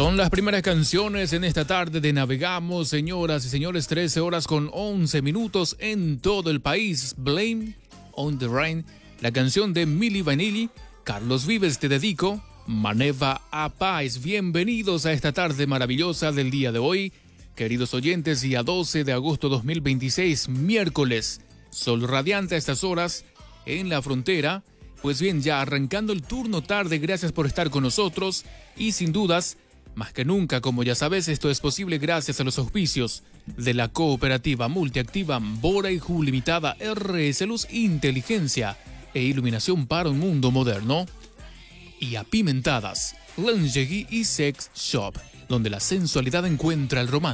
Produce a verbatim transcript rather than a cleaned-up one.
Son las primeras canciones en esta tarde de Navegamos, señoras y señores, trece horas con once minutos en todo el país. Blame on the Rain, la canción de Milli Vanilli. Carlos Vives, Te Dedico, Maneva a Paz. Bienvenidos a esta tarde maravillosa del día de hoy, queridos oyentes, día doce de agosto de dos mil veintiséis, miércoles. Sol radiante a estas horas en la frontera. Pues bien, ya arrancando el turno tarde, gracias por estar con nosotros y sin dudas, más que nunca, como ya sabes, esto es posible gracias a los auspicios de la cooperativa multiactiva Bora y Ju Limitada, R S Luz, inteligencia e iluminación para un mundo moderno, y Apimentadas, Lingerie y Sex Shop, donde la sensualidad encuentra el romance.